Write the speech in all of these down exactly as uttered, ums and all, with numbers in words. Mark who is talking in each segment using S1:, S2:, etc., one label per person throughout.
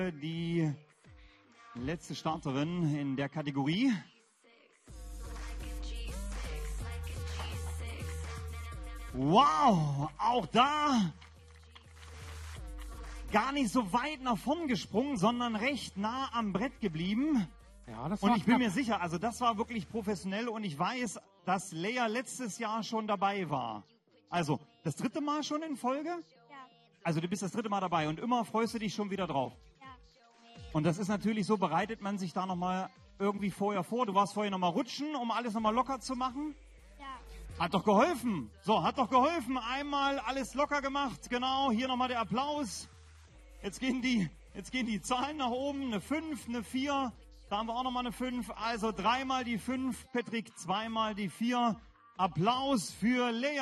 S1: Die letzte Starterin in der Kategorie. Wow, auch da gar nicht so weit nach vorn gesprungen, sondern recht nah am Brett geblieben.
S2: Ja, das
S1: und
S2: war
S1: ich bin
S2: knapp.
S1: mir sicher, also das war wirklich professionell und ich weiß, dass Lea letztes Jahr schon dabei war. Also das dritte Mal schon in Folge?
S3: Ja.
S1: Also du bist das dritte Mal dabei und immer freust du dich schon wieder drauf.
S3: Ja.
S1: Und das ist natürlich so, bereitet man sich da nochmal irgendwie vorher vor. Du warst vorher nochmal rutschen, um alles nochmal locker zu machen.
S3: Ja.
S1: Hat doch geholfen. So, hat doch geholfen. Einmal alles locker gemacht. Genau, hier nochmal der Applaus. Jetzt gehen die, jetzt gehen die Zahlen nach oben. Eine fünf, eine vier. Da haben wir auch nochmal eine fünf. Also dreimal die fünf. Patrick, zweimal die vier. Applaus für Lea.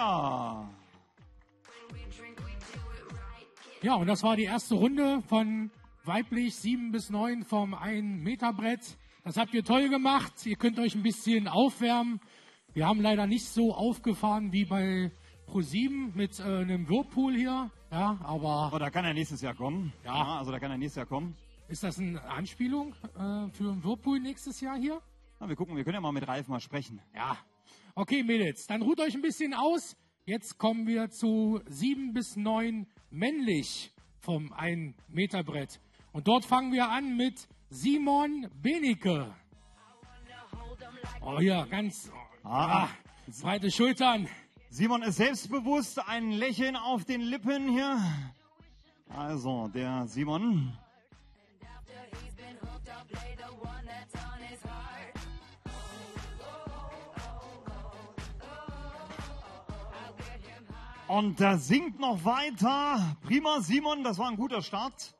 S2: Ja, und das war die erste Runde von weiblich sieben bis neun vom ein Meter Brett. Das habt ihr toll gemacht. Ihr könnt euch ein bisschen aufwärmen. Wir haben leider nicht so aufgefahren wie bei ProSieben mit äh, einem Whirlpool hier. Ja, aber
S1: Oh, da kann er nächstes Jahr kommen.
S2: Ja.
S1: Also da kann er nächstes Jahr kommen.
S2: ist das eine Anspielung äh, für einen Whirlpool nächstes Jahr hier?
S1: Na, wir gucken, wir können ja mal mit Ralf mal sprechen.
S2: Ja. Okay, Mädels, dann ruht euch ein bisschen aus. Jetzt kommen wir zu sieben bis neun männlich vom ein Meter Brett. Und dort fangen wir an mit Simon Benecke. Oh ja, ganz
S1: Ah.
S2: ah, breite Schultern.
S1: Simon ist selbstbewusst, ein Lächeln auf den Lippen hier. Also, der Simon. Und da singt noch weiter. Prima, Simon, das war ein guter Start.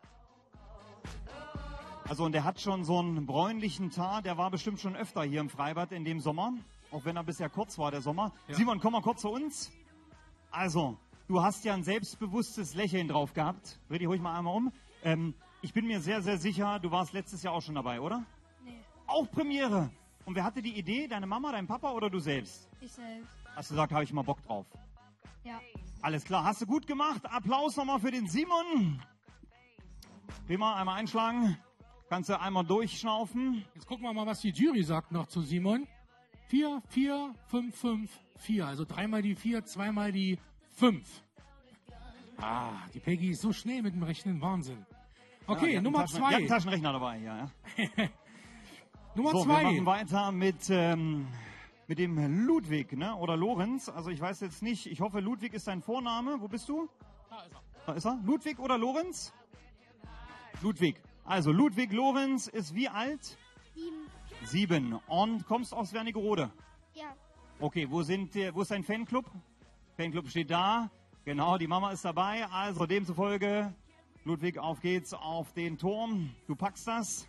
S1: Also, und der hat schon so einen bräunlichen Tar, der war bestimmt schon öfter hier im Freibad in dem Sommer. Auch wenn er bisher kurz war, der Sommer.
S2: Ja.
S1: Simon, komm mal kurz zu uns. Also, du hast ja ein selbstbewusstes Lächeln drauf gehabt. Dreh dich ruhig mal einmal um. Ähm, ich bin mir sehr, sehr sicher, du warst letztes Jahr auch schon dabei, oder?
S3: Nee,
S1: Auch Premiere. Und wer hatte die Idee? Deine Mama, dein Papa oder du selbst?
S3: ich selbst.
S1: Hast du gesagt, habe ich mal Bock drauf.
S3: Ja.
S1: Alles klar, hast du gut gemacht. Applaus nochmal für den Simon. Prima, einmal einschlagen. Kannst du einmal durchschnaufen.
S2: Jetzt gucken wir mal, was die Jury sagt noch zu Simon. Vier, vier, fünf, fünf, vier. Also dreimal die vier, zweimal die fünf. Ah, die Peggy ist so schnell mit dem Rechnen. Wahnsinn. Okay,
S1: Ja, die
S2: Nummer
S1: hatten Taschen- die hatten
S2: zwei.
S1: Taschenrechner dabei, ja. ja.
S2: Nummer
S1: So, wir
S2: zwei.
S1: machen weiter mit, ähm, mit dem Ludwig, ne? Oder Lorenz. Also ich weiß jetzt nicht, ich hoffe, Ludwig ist dein Vorname. Wo bist du?
S2: Da ist er.
S1: Da ist er. Ludwig oder Lorenz? Ludwig. Also Ludwig Lorenz ist wie alt?
S3: Sieben.
S1: Sieben. Und kommst aus Wernigerode.
S3: Ja.
S1: Okay, wo, sind, äh, wo ist dein Fanclub? Fanclub steht da. Genau, die Mama ist dabei. Also demzufolge, Ludwig, auf geht's auf den Turm. Du packst das.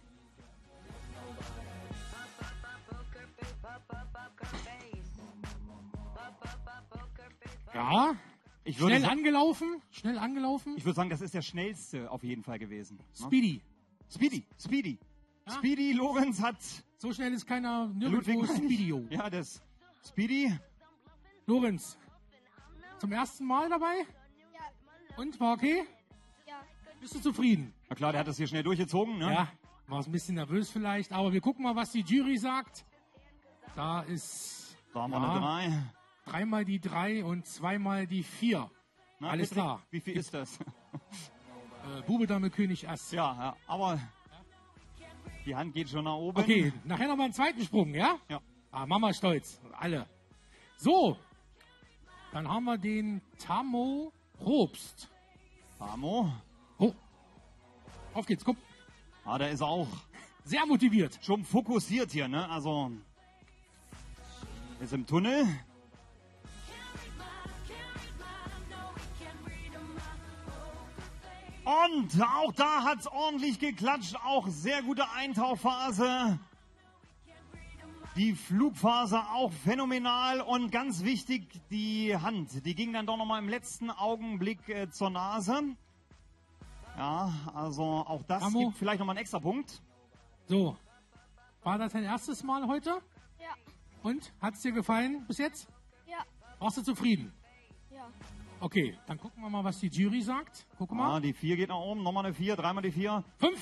S2: Ja,
S1: Ich würde,
S2: schnell
S1: sa-
S2: angelaufen. Schnell angelaufen.
S1: ich würde sagen, das ist der schnellste auf jeden Fall gewesen. Ne?
S2: Speedy.
S1: Speedy, Speedy.
S2: Ja.
S1: Speedy Lorenz hat
S2: So schnell ist keiner nirgendwo
S1: Ludwig meine ich.
S2: Speedio.
S1: Ja, das Speedy.
S2: Lorenz, zum ersten Mal dabei?
S3: Ja.
S2: Und, war okay?
S3: Ja.
S2: Bist du zufrieden?
S1: Na klar, der hat das hier schnell durchgezogen. Ne?
S2: Ja, war ein bisschen nervös vielleicht, aber wir gucken mal, was die Jury sagt. Da ist
S1: Da haben wir
S2: ja,
S1: eine drei.
S2: dreimal die drei und zweimal die vier.
S1: Na,
S2: Alles
S1: Patrick,
S2: klar.
S1: Wie viel ist das?
S2: Äh, Bube, Dame, König, Ass.
S1: Ja, ja, aber die Hand geht schon nach oben.
S2: Okay, nachher nochmal einen zweiten Sprung, ja?
S1: Ja.
S2: Ah, Mama stolz, alle. So, dann haben wir den Tammo Probst.
S1: Amo.
S2: Oh, auf geht's, guck.
S1: Ah, der ist auch
S2: Sehr motiviert.
S1: schon fokussiert hier, ne? Also ist im Tunnel. Und auch da hat's ordentlich geklatscht. Auch sehr gute Eintauchphase. Die Flugphase auch phänomenal und ganz wichtig, die Hand. Die ging dann doch nochmal im letzten Augenblick äh, zur Nase. Ja, also auch das
S2: Amo.
S1: gibt vielleicht nochmal einen extra Punkt.
S2: So, war das dein erstes Mal heute?
S3: Ja.
S2: Und, hat's dir gefallen bis jetzt?
S3: Ja.
S2: Warst du zufrieden?
S3: Ja.
S2: Okay, dann gucken wir mal, was die Jury sagt. Guck mal.
S1: Ah, die vier geht nach oben, nochmal eine vier, dreimal die vier.
S2: Fünf.